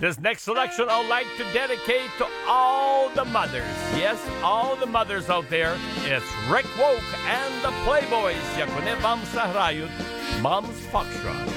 This next selection I'd like to dedicate to all the mothers. Yes, all the mothers out there. It's Rick Woke and the Playboys. Jak nie wam zagrają Mom's Foxtrot.